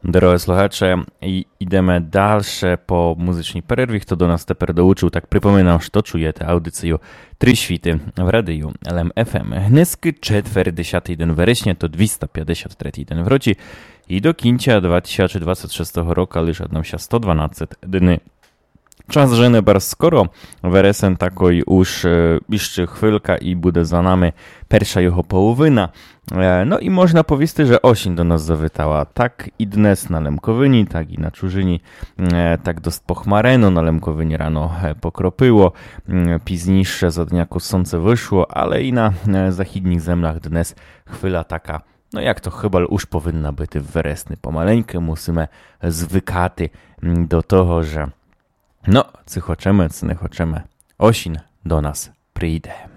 Drodzy słuchacze, i ideme dalsze po muzycznej przerwie. Kto do nas teper douczył, tak przypominam, że czujecie audycję Trzy Świty w radiu LMFM. Hnyski 4.10 września to 253 dzień wroci i do końca 2026 roku liczy nam się 112 dni. Czas żeny bardzo skoro, weresen takoj już jeszcze chwilka i bude za nami pierwsza jego połowyna. No i można powiedzieć, że oseń do nas zawitała. Tak i dnes na Lemkowyni, tak i na Czużyni, tak dost pochmareno, na Lemkowyni rano pokropyło, późniejsze za dniaku słońce wyszło, ale i na zachidnich zemlach dnes chwila taka, no jak to chyba już powinna być weresny. Pomaleńkę musimy zwykaty do toho, że no, cy nie chcemy, osin do nas przyjdzie.